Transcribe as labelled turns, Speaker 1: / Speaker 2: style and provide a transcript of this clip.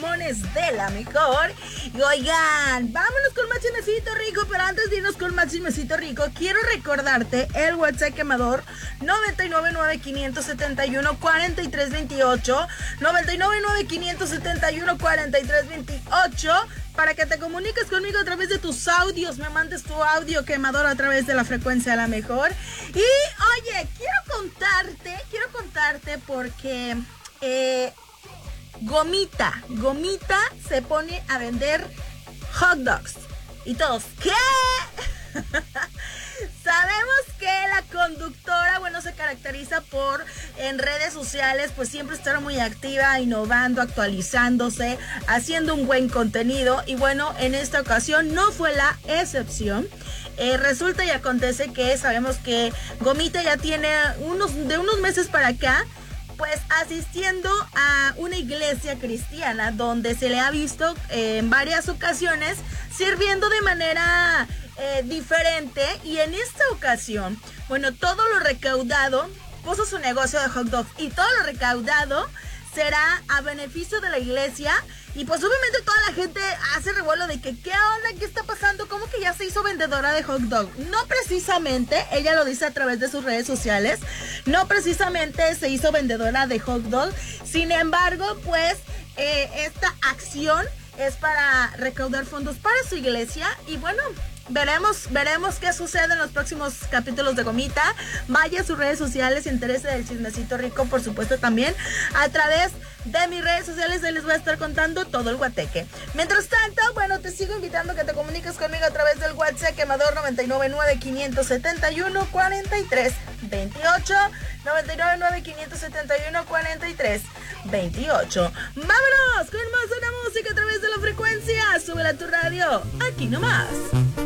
Speaker 1: Programones de la mejor. Y oigan, vámonos con más chismecito rico. Pero antes de irnos con más chismecito rico, quiero recordarte el WhatsApp quemador 999-571-4328, 999-571-4328, para que te comuniques conmigo a través de tus audios. Me mandes tu audio quemador a través de la frecuencia de la mejor. Y oye, quiero contarte porque Gomita se pone a vender hot dogs. Y todos, ¿qué? Sabemos que la conductora, bueno, se caracteriza por en redes sociales, pues siempre estar muy activa, innovando, actualizándose, haciendo un buen contenido. Y bueno, en esta ocasión no fue la excepción. Resulta y acontece que sabemos que Gomita ya tiene unos meses para acá, pues asistiendo a una iglesia cristiana donde se le ha visto en varias ocasiones sirviendo de manera diferente. Y en esta ocasión, bueno, todo lo recaudado, puso su negocio de hot dogs y todo lo recaudado será a beneficio de la iglesia. Y pues obviamente toda la gente hace revuelo de que ¿qué onda? ¿Qué está pasando? ¿Cómo que ya se hizo vendedora de hot dog? No precisamente, ella lo dice a través de sus redes sociales, no precisamente se hizo vendedora de hot dog. Sin embargo, pues esta acción es para recaudar fondos para su iglesia. Y bueno, veremos qué sucede en los próximos capítulos de Gomita. Vaya a sus redes sociales, interese del chismecito rico, por supuesto, también a través de mis redes sociales. Ahí les voy a estar contando todo el guateque. Mientras tanto, bueno, te sigo invitando a que te comuniques conmigo a través del WhatsApp quemador 999-571-4328, 999-571-4328. Vámonos con más de la música a través de la frecuencia. Súbela a tu radio, aquí nomás.